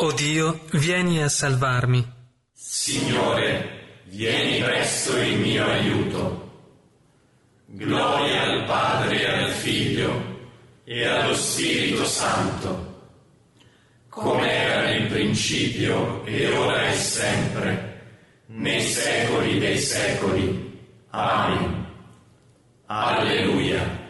O Dio, vieni a salvarmi. Signore, vieni presto in mio aiuto. Gloria al Padre e al Figlio e allo Spirito Santo, come era nel principio e ora e sempre, nei secoli dei secoli. Amen. Alleluia.